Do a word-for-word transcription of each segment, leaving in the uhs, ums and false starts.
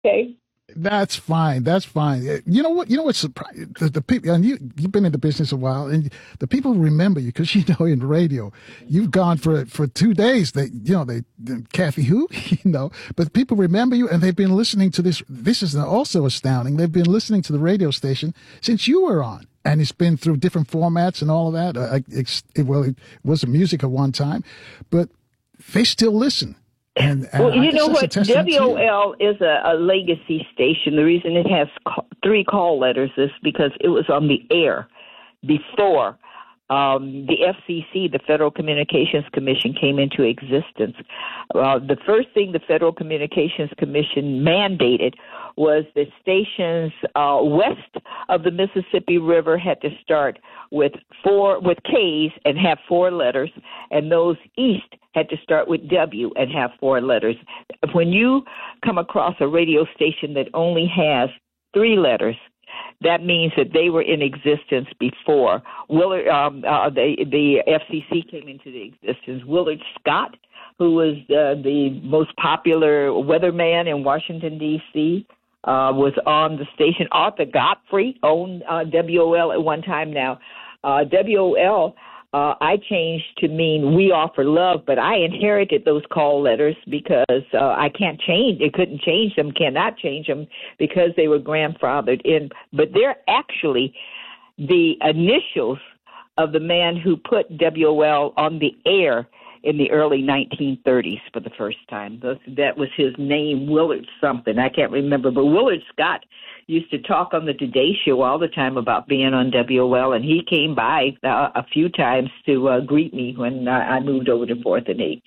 Okay. That's fine. That's fine. Uh, You know what? You know what's surprising? The, the people, and you, you've been in the business a while, and the people remember you because you know in radio, you've gone for for two days. They, you know, they, Kathy who, you know, but people remember you, and they've been listening to this. This is also astounding. They've been listening to the radio station since you were on, and it's been through different formats and all of that. Uh, it's, it, well, it was music at one time, but they still listen. And, and Well, I you guess know that's a what? testament to you. W O L is a, a legacy station. The reason it has ca- three call letters is because it was on the air before um, the F C C, the Federal Communications Commission, came into existence. Uh, the first thing the Federal Communications Commission mandated was that stations uh, west of the Mississippi River had to start with four with K's and have four letters, and those east had to start with W and have four letters. When you come across a radio station that only has three letters, that means that they were in existence before Willard. Um, uh, the the F C C came into the existence. Willard Scott, who was uh, the most popular weatherman in Washington D C, uh, was on the station. Arthur Godfrey owned uh, W O L at one time. Now, uh, W O L. Uh, I changed to mean we offer love, but I inherited those call letters because uh, I can't change. It couldn't change them, cannot change them because they were grandfathered in. But they're actually the initials of the man who put W O L on the air in the early nineteen thirties for the first time. Those, that was his name, Willard something. I can't remember, but Willard Scott used to talk on the Today Show all the time about being on W O L, and he came by uh, a few times to uh, greet me when uh, I moved over to Fourth and H.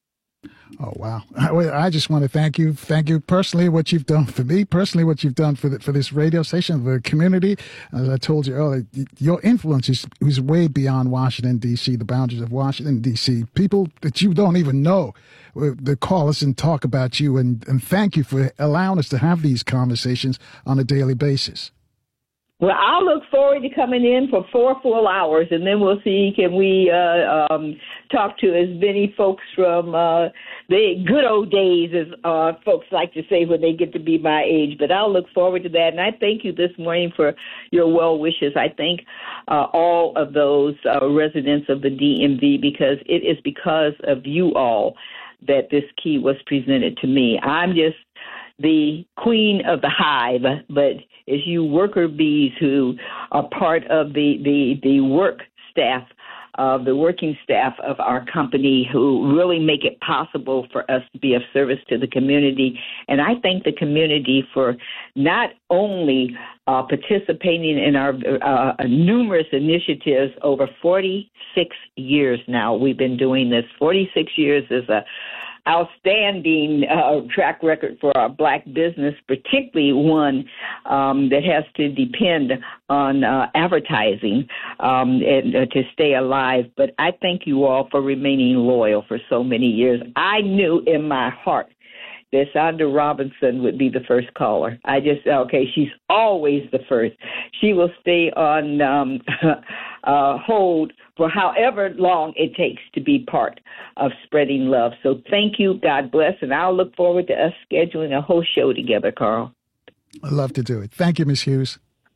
Oh, wow. I, well, I just want to thank you. Thank you personally, what you've done for me, personally, what you've done for the, for this radio station, the community. As I told you earlier, your influence is, is way beyond Washington, D C, the boundaries of Washington, D C. People that you don't even know uh, that call us and talk about you. And, and thank you for allowing us to have these conversations on a daily basis. Well, I'll look forward to coming in for four full hours, and then we'll see can we uh, um, talk to as many folks from uh, the good old days, as uh, folks like to say when they get to be my age. But I'll look forward to that, and I thank you this morning for your well wishes. I thank uh, all of those uh, residents of the D M V because it is because of you all that this key was presented to me. I'm just the queen of the hive, but it's you worker bees who are part of the, the, the work staff, of uh, the working staff of our company who really make it possible for us to be of service to the community. And I thank the community for not only uh, participating in our uh, numerous initiatives over forty-six years now. We've been doing this. forty-six years is a outstanding uh, track record for our black business, particularly one um, that has to depend on uh, advertising um, and, uh, to stay alive. But I thank you all for remaining loyal for so many years. I knew in my heart that Sandra Robinson would be the first caller. I just, okay, she's always the first. She will stay on um, uh, hold for however long it takes to be part of spreading love. So thank you, God bless, and I'll look forward to us scheduling a whole show together, Carl. I'd love to do it. Thank you, Miz Hughes.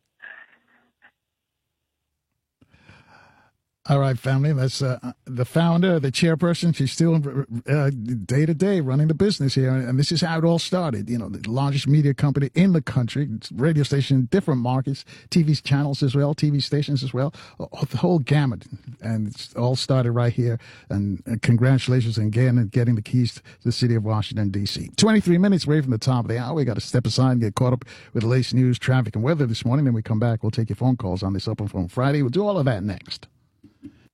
All right, family. That's uh, the founder, the chairperson. She's still uh, day to day running the business here. And this is how it all started. You know, the largest media company in the country, radio station, different markets, T V channels as well, T V stations as well, the whole gamut. And it's all started right here. And, and congratulations again on getting the keys to the city of Washington, D C. twenty-three minutes away from the top of the hour. We got to step aside and get caught up with the latest news, traffic, and weather this morning. Then we come back. We'll take your phone calls on this Open Phone Friday. We'll do all of that next.